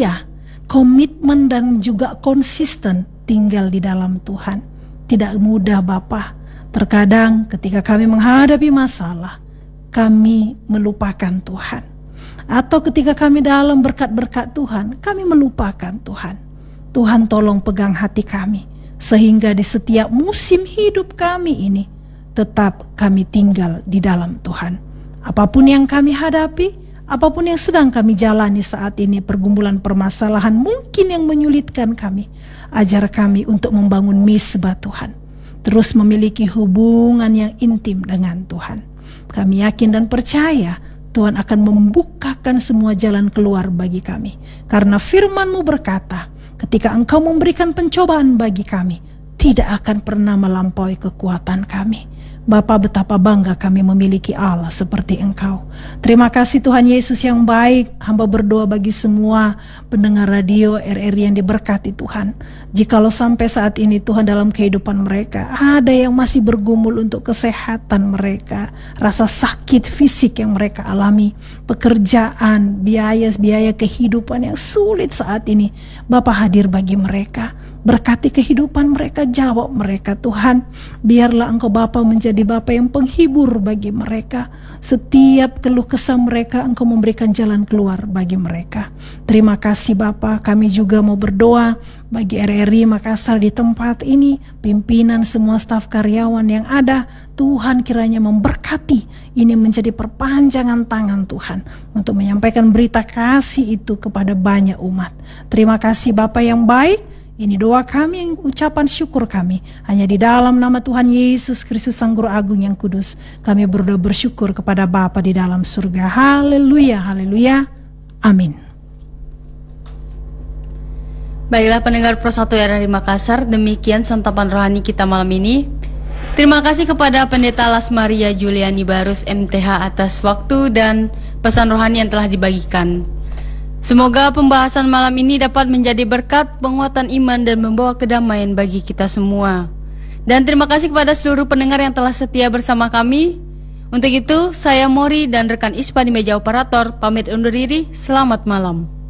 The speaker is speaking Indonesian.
setia, komitmen dan juga konsisten tinggal di dalam Tuhan. Tidak mudah Bapa. Terkadang ketika kami menghadapi masalah, kami melupakan Tuhan. Atau ketika kami dalam berkat-berkat Tuhan, kami melupakan Tuhan. Tuhan tolong pegang hati kami, sehingga di setiap musim hidup kami ini, tetap kami tinggal di dalam Tuhan. Apapun yang kami hadapi, apapun yang sedang kami jalani saat ini, pergumulan permasalahan mungkin yang menyulitkan kami, ajar kami untuk membangun misbah Tuhan. Terus memiliki hubungan yang intim dengan Tuhan. Kami yakin dan percaya Tuhan akan membukakan semua jalan keluar bagi kami. Karena firman-Mu berkata, ketika Engkau memberikan pencobaan bagi kami, tidak akan pernah melampaui kekuatan kami. Bapa, betapa bangga kami memiliki Allah seperti Engkau. Terima kasih Tuhan Yesus yang baik. Hamba berdoa bagi semua pendengar radio RRI yang diberkati Tuhan. Jikalau sampai saat ini Tuhan dalam kehidupan mereka ada yang masih bergumul untuk kesehatan mereka, rasa sakit fisik yang mereka alami, pekerjaan, biaya kehidupan yang sulit saat ini, Bapa hadir bagi mereka. Berkati kehidupan mereka, jawab mereka Tuhan. Biarlah Engkau Bapa menjadi Bapa yang penghibur bagi mereka. Setiap keluh kesah mereka, Engkau memberikan jalan keluar bagi mereka. Terima kasih Bapa. Kami juga mau berdoa bagi RRI Makassar di tempat ini, pimpinan semua staf karyawan yang ada. Tuhan kiranya memberkati, ini menjadi perpanjangan tangan Tuhan untuk menyampaikan berita kasih itu kepada banyak umat. Terima kasih Bapa yang baik. Ini doa kami, yang ucapan syukur kami. Hanya di dalam nama Tuhan Yesus Kristus Sang Guru Agung yang kudus, kami berdoa bersyukur kepada Bapa di dalam surga. Haleluya, haleluya, amin. Baiklah pendengar Pro 1 RRI Makassar, demikian santapan rohani kita malam ini. Terima kasih kepada Pendeta Lasmaria Juliani Barus MTH atas waktu dan pesan rohani yang telah dibagikan. Semoga pembahasan malam ini dapat menjadi berkat, penguatan iman, dan membawa kedamaian bagi kita semua. Dan terima kasih kepada seluruh pendengar yang telah setia bersama kami. Untuk itu, saya Mori dan rekan Ispa di meja operator pamit undur diri. Selamat malam.